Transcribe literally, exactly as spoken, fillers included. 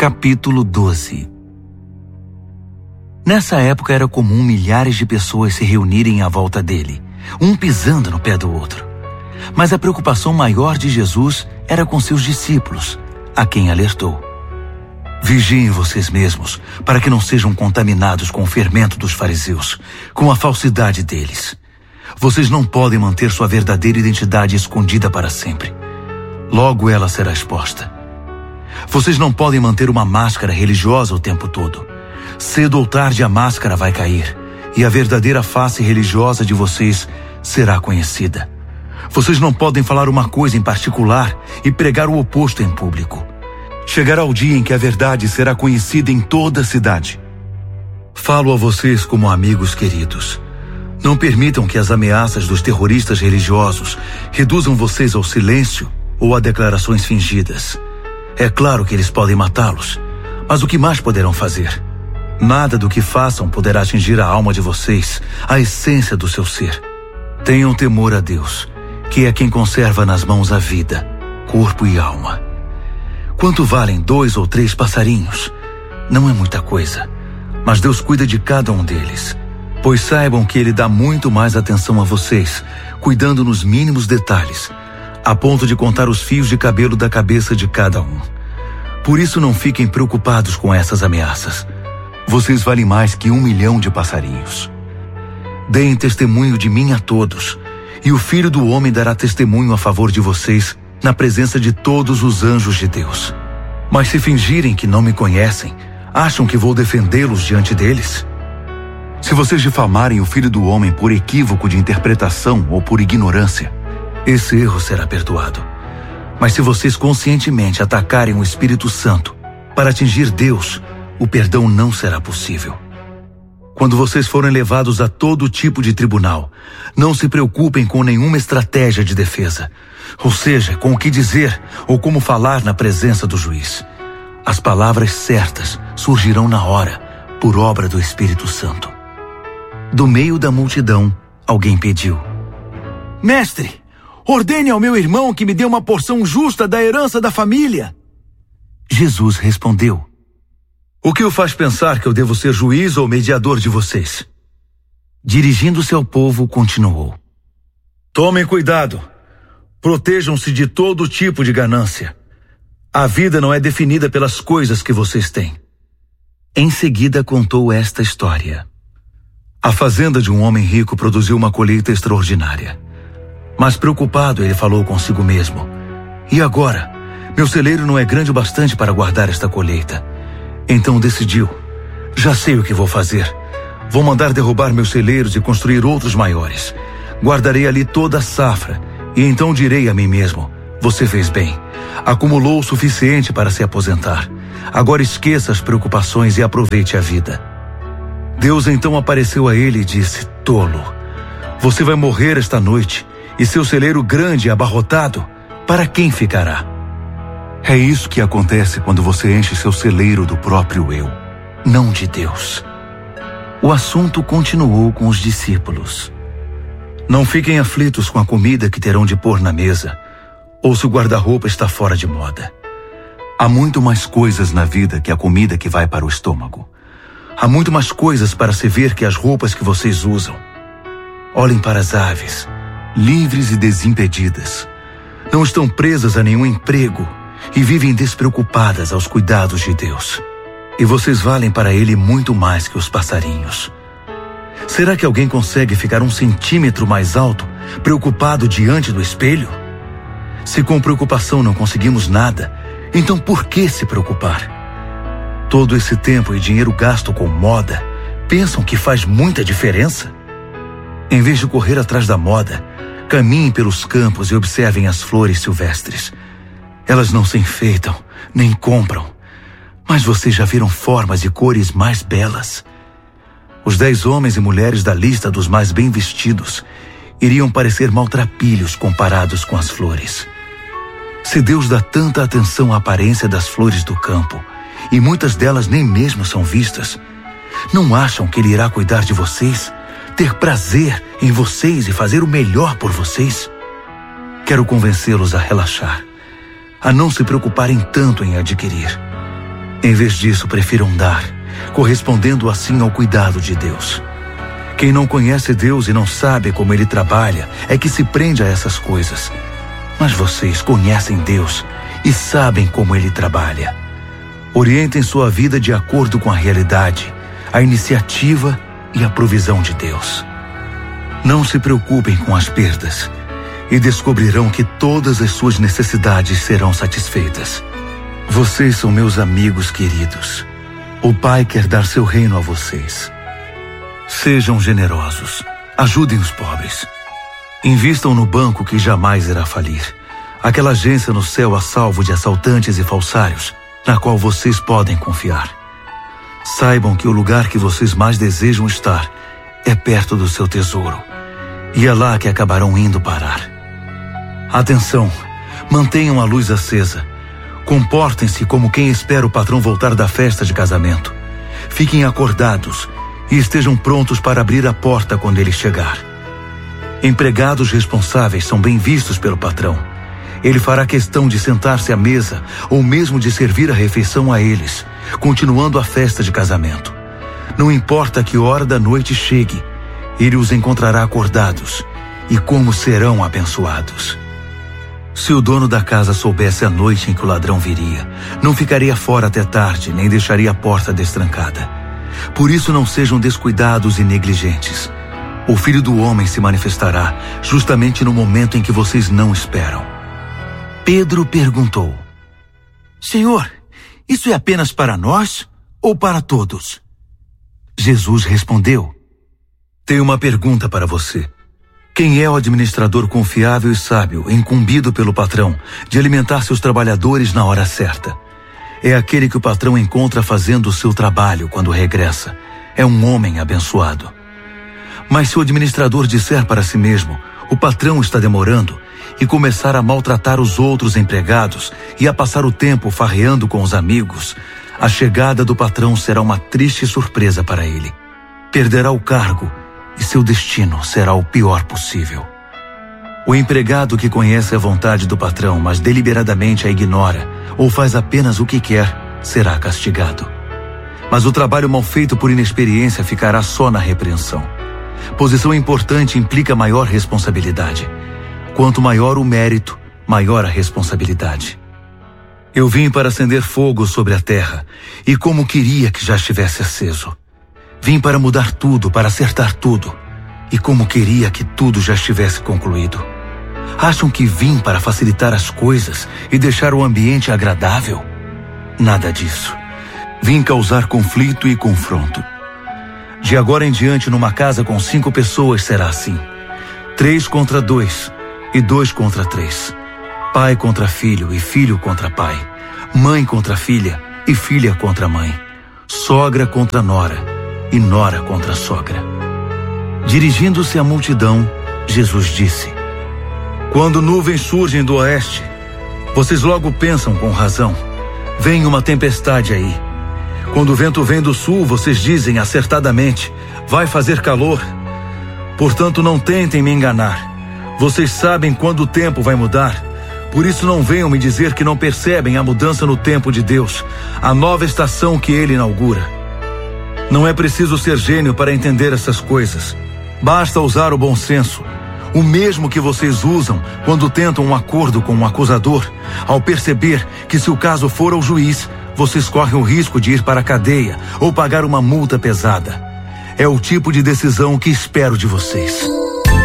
Capítulo doze. Nessa época era comum milhares de pessoas se reunirem à volta dele, um pisando no pé do outro. Mas a preocupação maior de Jesus era com seus discípulos, a quem alertou: vigiem vocês mesmos, para que não sejam contaminados com o fermento dos fariseus, com a falsidade deles. Vocês não podem manter sua verdadeira identidade escondida para sempre. Logo ela será exposta. Vocês não podem manter uma máscara religiosa o tempo todo. Cedo ou tarde a máscara vai cair, e a verdadeira face religiosa de vocês será conhecida. Vocês não podem falar uma coisa em particular e pregar o oposto em público. Chegará o dia em que a verdade será conhecida em toda a cidade. Falo a vocês como amigos queridos. Não permitam que as ameaças dos terroristas religiosos reduzam vocês ao silêncio ou a declarações fingidas. É claro que eles podem matá-los, mas o que mais poderão fazer? Nada do que façam poderá atingir a alma de vocês, a essência do seu ser. Tenham temor a Deus, que é quem conserva nas mãos a vida, corpo e alma. Quanto valem dois ou três passarinhos? Não é muita coisa, mas Deus cuida de cada um deles. Pois saibam que Ele dá muito mais atenção a vocês, cuidando nos mínimos detalhes, a ponto de contar os fios de cabelo da cabeça de cada um. Por isso não fiquem preocupados com essas ameaças. Vocês valem mais que um milhão de passarinhos. Deem testemunho de mim a todos, e o Filho do Homem dará testemunho a favor de vocês na presença de todos os anjos de Deus. Mas se fingirem que não me conhecem, acham que vou defendê-los diante deles? Se vocês difamarem o Filho do Homem por equívoco de interpretação ou por ignorância, esse erro será perdoado. Mas se vocês conscientemente atacarem o Espírito Santo para atingir Deus, o perdão não será possível. Quando vocês forem levados a todo tipo de tribunal, não se preocupem com nenhuma estratégia de defesa, ou seja, com o que dizer ou como falar na presença do juiz. As palavras certas surgirão na hora, por obra do Espírito Santo. Do meio da multidão, alguém pediu: Mestre, ordene ao meu irmão que me dê uma porção justa da herança da família. Jesus respondeu: o que o faz pensar que eu devo ser juiz ou mediador de vocês? Dirigindo-se ao povo, continuou: tomem cuidado. Protejam-se de todo tipo de ganância. A vida não é definida pelas coisas que vocês têm. Em seguida contou esta história. A fazenda de um homem rico produziu uma colheita extraordinária. Mas preocupado, ele falou consigo mesmo: e agora? Meu celeiro não é grande o bastante para guardar esta colheita. Então decidiu: já sei o que vou fazer. Vou mandar derrubar meus celeiros e construir outros maiores. Guardarei ali toda a safra, e então direi a mim mesmo: você fez bem. Acumulou o suficiente para se aposentar. Agora esqueça as preocupações e aproveite a vida. Deus então apareceu a ele e disse: tolo, você vai morrer esta noite, e seu celeiro grande e abarrotado, para quem ficará? É isso que acontece quando você enche seu celeiro do próprio eu, não de Deus. O assunto continuou com os discípulos. Não fiquem aflitos com a comida que terão de pôr na mesa, ou se o guarda-roupa está fora de moda. Há muito mais coisas na vida que a comida que vai para o estômago. Há muito mais coisas para se ver que as roupas que vocês usam. Olhem para as aves, livres e desimpedidas. Não estão presas a nenhum emprego e vivem despreocupadas aos cuidados de Deus. E vocês valem para Ele muito mais que os passarinhos. Será que alguém consegue ficar um centímetro mais alto, preocupado diante do espelho? Se com preocupação não conseguimos nada, então por que se preocupar? Todo esse tempo e dinheiro gasto com moda, pensam que faz muita diferença? Em vez de correr atrás da moda, caminhem pelos campos e observem as flores silvestres. Elas não se enfeitam, nem compram. Mas vocês já viram formas e cores mais belas? Os dez homens e mulheres da lista dos mais bem vestidos iriam parecer maltrapilhos comparados com as flores. Se Deus dá tanta atenção à aparência das flores do campo, e muitas delas nem mesmo são vistas, não acham que Ele irá cuidar de vocês, ter prazer em vocês e fazer o melhor por vocês? Quero convencê-los a relaxar, a não se preocuparem tanto em adquirir. Em vez disso, prefiram dar, correspondendo assim ao cuidado de Deus. Quem não conhece Deus e não sabe como Ele trabalha é que se prende a essas coisas. Mas vocês conhecem Deus e sabem como Ele trabalha. Orientem sua vida de acordo com a realidade, a iniciativa e a provisão de Deus. Não se preocupem com as perdas e descobrirão que todas as suas necessidades serão satisfeitas. Vocês são meus amigos queridos. O Pai quer dar seu reino a vocês. Sejam generosos. Ajudem os pobres. Invistam no banco que jamais irá falir. Aquela agência no céu a salvo de assaltantes e falsários, na qual vocês podem confiar. Saibam que o lugar que vocês mais desejam estar é perto do seu tesouro. E é lá que acabarão indo parar. Atenção! Mantenham a luz acesa. Comportem-se como quem espera o patrão voltar da festa de casamento. Fiquem acordados e estejam prontos para abrir a porta quando ele chegar. Empregados responsáveis são bem vistos pelo patrão. Ele fará questão de sentar-se à mesa ou mesmo de servir a refeição a eles, continuando a festa de casamento. Não importa que hora da noite chegue, ele os encontrará acordados e como serão abençoados. Se o dono da casa soubesse a noite em que o ladrão viria, não ficaria fora até tarde, nem deixaria a porta destrancada. Por isso não sejam descuidados e negligentes. O Filho do Homem se manifestará justamente no momento em que vocês não esperam. Pedro perguntou: Senhor, isso é apenas para nós ou para todos? Jesus respondeu: Tenho uma pergunta para você. Quem é o administrador confiável e sábio, incumbido pelo patrão, de alimentar seus trabalhadores na hora certa? É aquele que o patrão encontra fazendo o seu trabalho quando regressa. É um homem abençoado. Mas se o administrador disser para si mesmo, o patrão está demorando, e começar a maltratar os outros empregados e a passar o tempo farreando com os amigos, a chegada do patrão será uma triste surpresa para ele. Perderá o cargo e seu destino será o pior possível. O empregado que conhece a vontade do patrão, mas deliberadamente a ignora ou faz apenas o que quer, será castigado. Mas o trabalho mal feito por inexperiência ficará só na repreensão. Posição importante implica maior responsabilidade. Quanto maior o mérito, maior a responsabilidade. Eu vim para acender fogo sobre a terra, e como queria que já estivesse aceso. Vim para mudar tudo, para acertar tudo, e como queria que tudo já estivesse concluído. Acham que vim para facilitar as coisas e deixar o ambiente agradável? Nada disso. Vim causar conflito e confronto. De agora em diante, numa casa com cinco pessoas será assim. Três contra dois, e dois contra três. Pai contra filho, e filho contra pai. Mãe contra filha, e filha contra mãe. Sogra contra nora, e nora contra sogra. Dirigindo-se à multidão, Jesus disse: Quando nuvens surgem do oeste, vocês logo pensam com razão: vem uma tempestade aí. Quando o vento vem do sul, vocês dizem acertadamente: vai fazer calor. Portanto, não tentem me enganar. Vocês sabem quando o tempo vai mudar. Por isso não venham me dizer que não percebem a mudança no tempo de Deus, a nova estação que Ele inaugura. Não é preciso ser gênio para entender essas coisas. Basta usar o bom senso, o mesmo que vocês usam quando tentam um acordo com um acusador, ao perceber que se o caso for ao juiz, vocês correm o risco de ir para a cadeia ou pagar uma multa pesada. É o tipo de decisão que espero de vocês.